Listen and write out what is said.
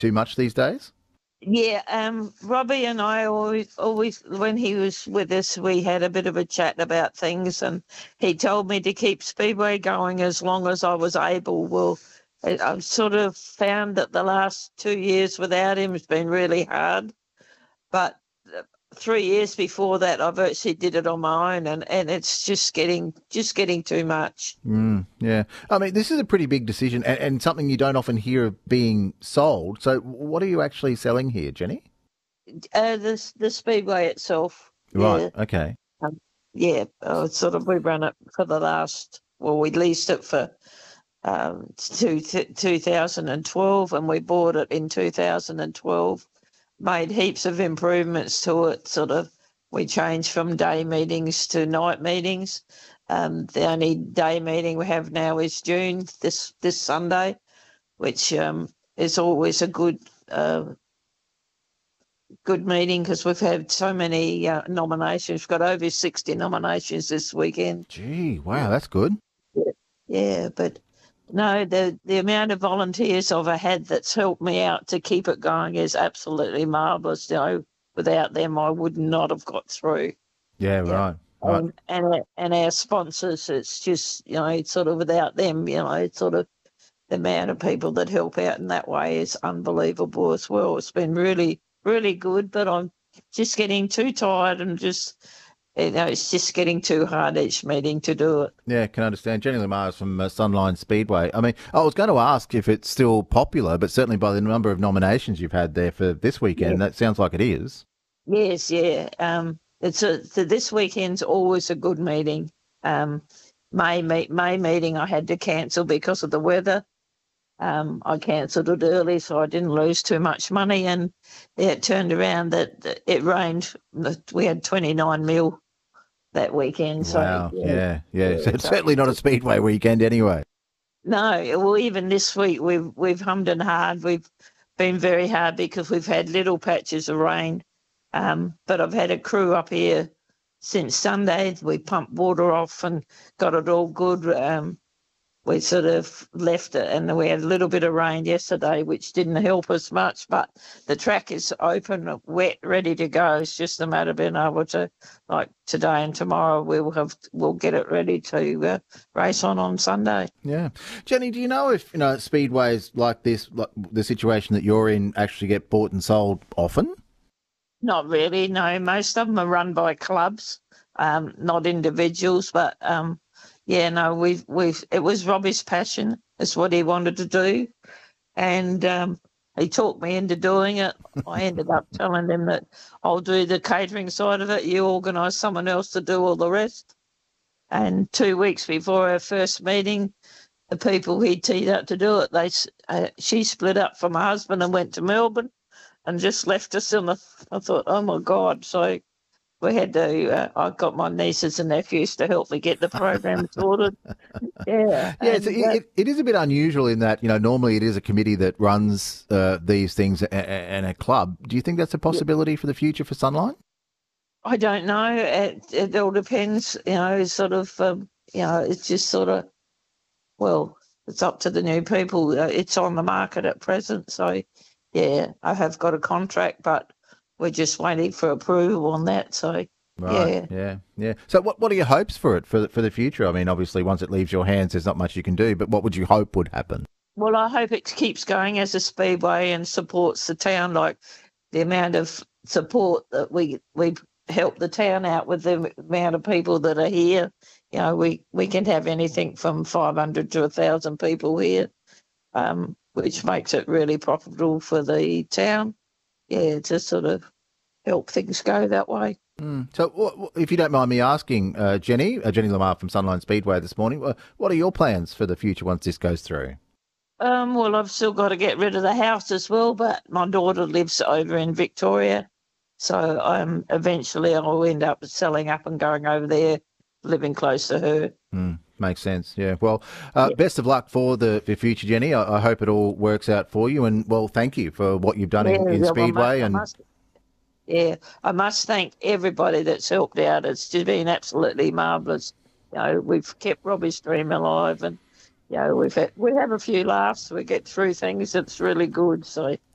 too much these days? Yeah, Robbie and I always, when he was with us, we had a bit of a chat about things, and he told me to keep Speedway going as long as I was able. Well, I've sort of found that the last 2 years without him has been really hard, but 3 years before that, I virtually did it on my own, and it's just getting too much. Yeah. I mean, this is a pretty big decision and something you don't often hear of being sold. So what are you actually selling here, Jenny? The Speedway itself, Right. yeah. Okay. Yeah, we run it for the last. Well, we leased it for 2012, and we bought it in 2012. Made heaps of improvements to it. We changed from day meetings to night meetings. The only day meeting we have now is June this Sunday, which is always a good meeting because we've had so many nominations. We've got over 60 nominations this weekend. Gee, wow, that's good. Yeah, but no, the amount of volunteers I've had that's helped me out to keep it going is absolutely marvellous. Without them, I would not have got through. Yeah, right. Right. And our sponsors, it's just, it's sort of without them, it's sort of the amount of people that help out in that way is unbelievable as well. It's been really, really good, but I'm just getting too tired and it's just getting too hard each meeting to do it. Yeah, can understand. Jenny Lamars from Sunline Speedway. I mean, I was going to ask if it's still popular, but certainly by the number of nominations you've had there for this weekend, that sounds like it is. Yes, yeah. This weekend's always a good meeting. May meeting I had to cancel because of the weather. I cancelled it early so I didn't lose too much money, and it turned around that it rained. We had 29 mil that weekend. Wow, so yeah. So it's certainly not a Speedway weekend anyway. No, well, even this week we've hummed and hard. We've been very hard because we've had little patches of rain. But I've had a crew up here since Sunday. We pumped water off and got it all good. We sort of left it, and we had a little bit of rain yesterday, which didn't help us much. But the track is open, wet, ready to go. It's just a matter of being able to, like today and tomorrow, we'll get it ready to race on Sunday. Yeah, Jenny, do you know if speedways like this, like the situation that you're in, actually get bought and sold often? Not really, no. Most of them are run by clubs, not individuals. But it was Robbie's passion. It's what he wanted to do, and he talked me into doing it. I ended up telling him that I'll do the catering side of it. You organise someone else to do all the rest. And 2 weeks before our first meeting, the people he teed up to do it, she split up from her husband and went to Melbourne. And just left us I thought, oh my God. So we had to, I got my nieces and nephews to help me get the program sorted. Yeah. Yeah, it is a bit unusual in that, normally it is a committee that runs these things and a club. Do you think that's a possibility for the future for Sunline? I don't know. It all depends, it's just sort of, well, it's up to the new people. It's on the market at present, so... Yeah, I have got a contract, but we're just waiting for approval on that. So, right. Yeah. So, what are your hopes for it for the future? I mean, obviously, once it leaves your hands, there's not much you can do. But what would you hope would happen? Well, I hope it keeps going as a speedway and supports the town. Like the amount of support that we help the town out with, the amount of people that are here. We can have anything from 500 to 1,000 people here. Which makes it really profitable for the town. Yeah, to sort of help things go that way. So, if you don't mind me asking, Jenny Lamar from Sunline Speedway this morning, what are your plans for the future once this goes through? Well, I've still got to get rid of the house as well, but my daughter lives over in Victoria, so eventually I'll end up selling up and going over there, living close to her. Makes sense, yeah. Well, best of luck for the future, Jenny. I hope it all works out for you. And, well, thank you for what you've done in Speedway. I must thank everybody that's helped out. It's just been absolutely marvellous. We've kept Robbie's dream alive, and we have a few laughs. We get through things. It's really good. So